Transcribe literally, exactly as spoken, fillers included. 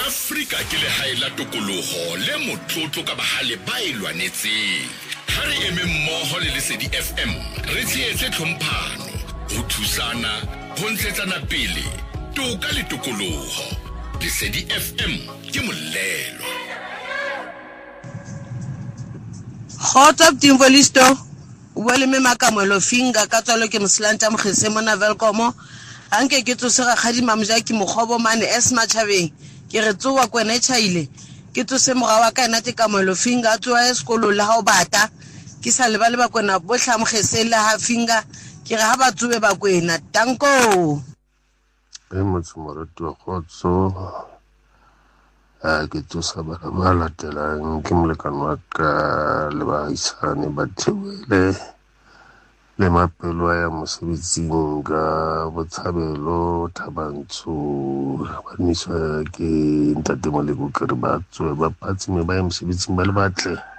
Afrika ke lehae la tokoloho le motlotlo ka bahale ba e lwanetseng. Ha re eme mmoho le Lesedi F M, re tsietse tlhomphano, ho thusana, ho ntshetsana pele, toka le tokoloho. Lesedi F M ke molelo. Hot up Timvolisto, wale me makamelo finga katsalo ke Moslanta Mkhese mona Velkomo. Anke ke tsosega khadi mamja ki moghobo mane Esma Chabeng. Ke re tsowa kwena chaile. Ke tsose moga wa ka nate kamelo finga tsowa esekolo la ha o bata. Ke sa lebale ba kwena bohla Mkhese la ha finga. Ke re ha ba tsowe ba kwena. Danko. E motho morato khotso. A ke tsosa ba ba latelang ke molekano wa ka le baisane ba thewele le mapelo ya mosebetsing ka botshabelo thabantsho ba niswa ke ntate Moleko ke re ba tswe ba patsime ba ya mosebetsing ba le batle